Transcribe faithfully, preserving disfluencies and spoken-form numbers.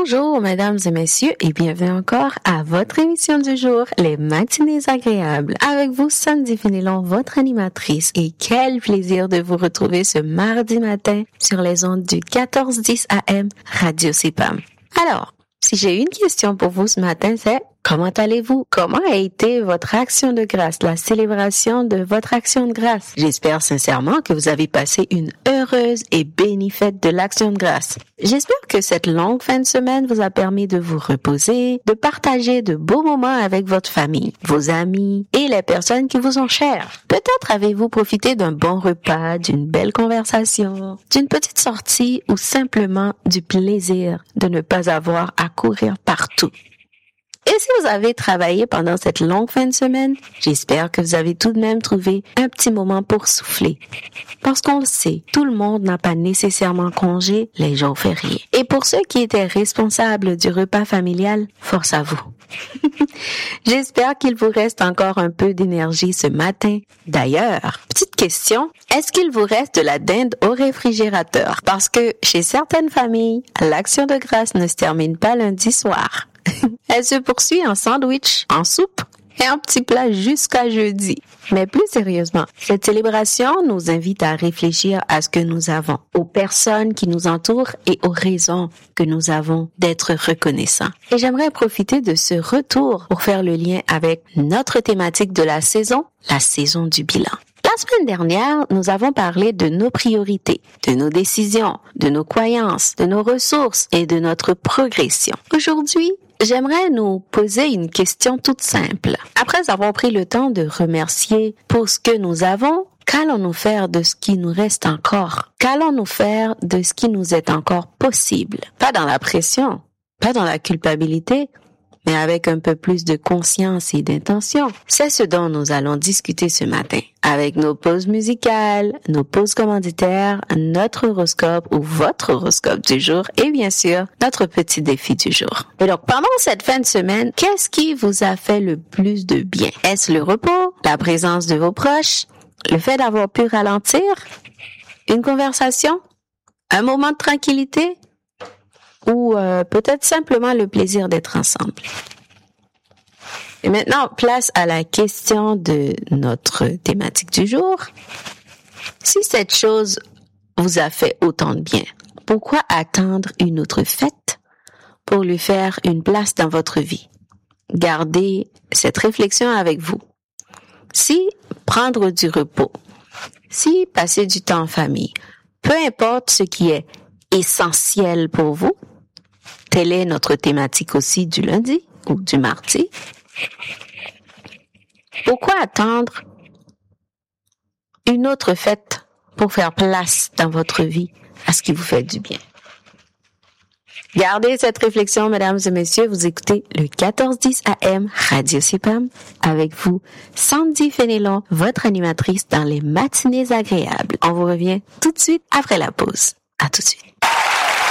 Bonjour, mesdames et messieurs, et bienvenue encore à votre émission du jour, Les Matinées Agréables. Avec vous, Sandy Fénélon, votre animatrice, et quel plaisir de vous retrouver ce mardi matin sur les ondes du quatorze dix A M Radio C P A M. Alors, si j'ai une question pour vous ce matin, c'est comment allez-vous? Comment a été votre action de grâce, la célébration de votre action de grâce? J'espère sincèrement que vous avez passé une heureuse et bénie fête de l'action de grâce. J'espère que cette longue fin de semaine vous a permis de vous reposer, de partager de beaux moments avec votre famille, vos amis et les personnes qui vous sont chères. Peut-être avez-vous profité d'un bon repas, d'une belle conversation, d'une petite sortie ou simplement du plaisir de ne pas avoir à courir partout. Et si vous avez travaillé pendant cette longue fin de semaine, j'espère que vous avez tout de même trouvé un petit moment pour souffler. Parce qu'on le sait, tout le monde n'a pas nécessairement congé les jours fériés. Et pour ceux qui étaient responsables du repas familial, force à vous. J'espère qu'il vous reste encore un peu d'énergie ce matin. D'ailleurs, petite question, est-ce qu'il vous reste de la dinde au réfrigérateur? Parce que chez certaines familles, l'action de grâce ne se termine pas lundi soir. Elle se poursuit en sandwich, en soupe et en petit plat jusqu'à jeudi. Mais plus sérieusement, cette célébration nous invite à réfléchir à ce que nous avons, aux personnes qui nous entourent et aux raisons que nous avons d'être reconnaissants. Et j'aimerais profiter de ce retour pour faire le lien avec notre thématique de la saison, la saison du bilan. La semaine dernière, nous avons parlé de nos priorités, de nos décisions, de nos croyances, de nos ressources et de notre progression. Aujourd'hui, j'aimerais nous poser une question toute simple. Après avoir pris le temps de remercier pour ce que nous avons, qu'allons-nous faire de ce qui nous reste encore? Qu'allons-nous faire de ce qui nous est encore possible? Pas dans la pression, pas dans la culpabilité, mais avec un peu plus de conscience et d'intention. C'est ce dont nous allons discuter ce matin. Avec nos pauses musicales, nos pauses commanditaires, notre horoscope ou votre horoscope du jour et bien sûr, notre petit défi du jour. Et donc, pendant cette fin de semaine, qu'est-ce qui vous a fait le plus de bien? Est-ce le repos, la présence de vos proches, le fait d'avoir pu ralentir, une conversation, un moment de tranquillité? Ou euh, peut-être simplement le plaisir d'être ensemble. Et maintenant, place à la question de notre thématique du jour. Si cette chose vous a fait autant de bien, pourquoi attendre une autre fête pour lui faire une place dans votre vie? Gardez cette réflexion avec vous. Si prendre du repos, si passer du temps en famille, peu importe ce qui est essentiel pour vous, telle est notre thématique aussi du lundi ou du mardi. Pourquoi attendre une autre fête pour faire place dans votre vie à ce qui vous fait du bien? Gardez cette réflexion, mesdames et messieurs. Vous écoutez le quatorze dix A M Radio C P A M. Avec vous, Sandy Fénélon, votre animatrice dans les matinées agréables. On vous revient tout de suite après la pause. À tout de suite.